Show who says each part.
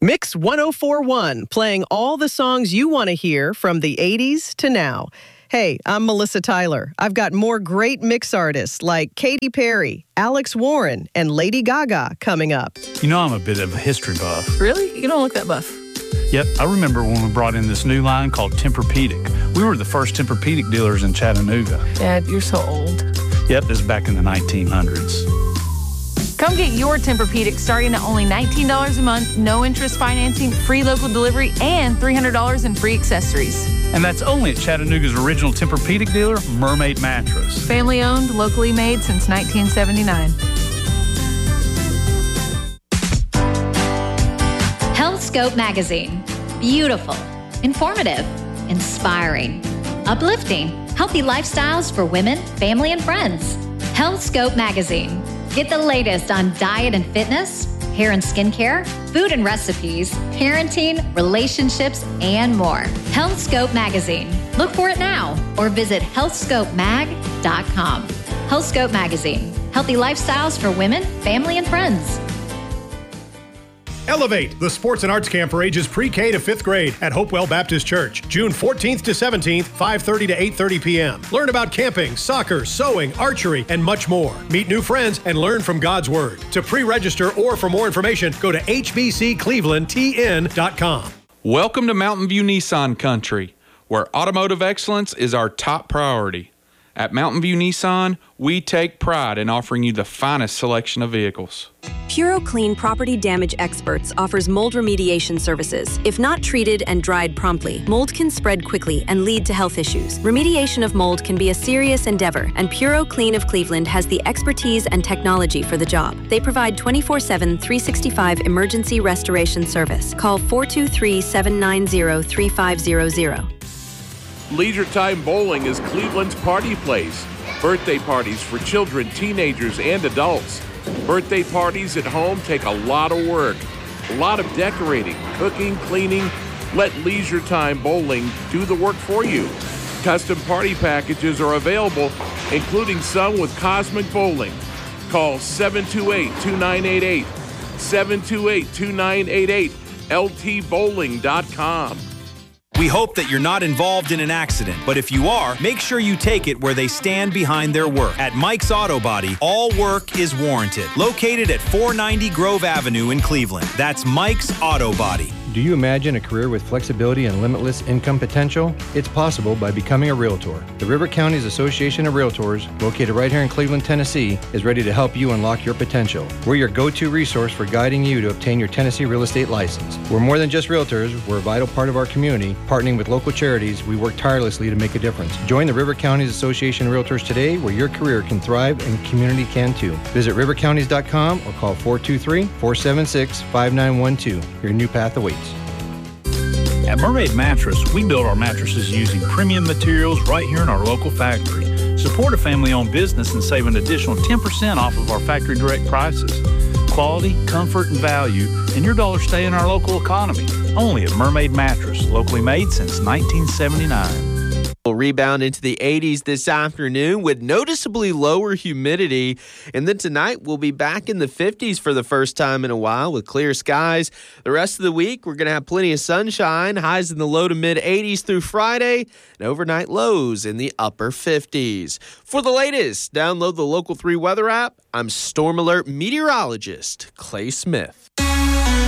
Speaker 1: Mix 1041, playing all the songs you want to hear from the 80s to now. Hey, I'm Melissa Tyler. I've got more great mix artists like Katy Perry, Alex Warren, and Lady Gaga coming up.
Speaker 2: You know I'm a bit of a history buff.
Speaker 3: Really? You don't look that buff.
Speaker 2: Yep, I remember when we brought in this new line called Tempur-Pedic. We were the first Tempur-Pedic dealers in Chattanooga.
Speaker 3: Dad, you're so old.
Speaker 2: Yep, this is back in the 1900s.
Speaker 3: Come get your Tempur-Pedic starting at only $19 a month, no interest financing, free local delivery, and $300 in free accessories.
Speaker 2: And that's only at Chattanooga's original Tempur-Pedic dealer, Mermaid Mattress.
Speaker 3: Family owned, locally made since 1979.
Speaker 4: HealthScope Magazine. Beautiful, informative, inspiring, uplifting, healthy lifestyles for women, family, and friends. HealthScope Magazine. Get the latest on diet and fitness, hair and skincare, food and recipes, parenting, relationships, and more. HealthScope Magazine. Look for it now or visit healthscopemag.com. HealthScope Magazine. Healthy lifestyles for women, family, and friends.
Speaker 5: Elevate, the sports and arts camp for ages pre-K to 5th grade at Hopewell Baptist Church, June 14th to 17th, 5:30 to 8:30 p.m. Learn about camping, soccer, sewing, archery, and much more. Meet new friends and learn from God's Word. To pre-register or for more information, go to hbcclevelandtn.com.
Speaker 6: Welcome to Mountain View Nissan Country, where automotive excellence is our top priority. At Mountain View Nissan, we take pride in offering you the finest selection of vehicles.
Speaker 7: PuroClean Property Damage Experts offers mold remediation services. If not treated and dried promptly, mold can spread quickly and lead to health issues. Remediation of mold can be a serious endeavor, and PuroClean of Cleveland has the expertise and technology for the job. They provide 24/7, 365 emergency restoration service. Call 423-790-3500.
Speaker 8: Leisure Time Bowling is Cleveland's party place. Birthday parties for children, teenagers, and adults. Birthday parties at home take a lot of work, a lot of decorating, cooking, cleaning. Let Leisure Time Bowling do the work for you. Custom party packages are available, including some with Cosmic Bowling. Call 728-2988, 728-2988, ltbowling.com.
Speaker 9: We hope that you're not involved in an accident, but if you are, make sure you take it where they stand behind their work. At Mike's Auto Body, all work is warranted. Located at 490 Grove Avenue in Cleveland. That's Mike's Auto Body.
Speaker 10: Do you imagine a career with flexibility and limitless income potential? It's possible by becoming a Realtor. The River Counties Association of Realtors, located right here in Cleveland, Tennessee, is ready to help you unlock your potential. We're your go-to resource for guiding you to obtain your Tennessee real estate license. We're more than just realtors. We're a vital part of our community. Partnering with local charities, we work tirelessly to make a difference. Join the River Counties Association of Realtors today, where your career can thrive and community can too. Visit rivercounties.com or call 423-476-5912. Your new path awaits.
Speaker 2: At Mermaid Mattress, we build our mattresses using premium materials right here in our local factory. Support a family-owned business and save an additional 10% off of our factory direct prices. Quality, comfort, and value, and your dollars stay in our local economy. Only at Mermaid Mattress, locally made since 1979.
Speaker 11: We'll rebound into the 80s this afternoon with noticeably lower humidity. And then tonight we'll be back in the 50s for the first time in a while with clear skies. The rest of the week we're going to have plenty of sunshine, highs in the low to mid 80s through Friday, and overnight lows in the upper 50s. For the latest, download the Local 3 weather app. I'm Storm Alert meteorologist Clay Smith.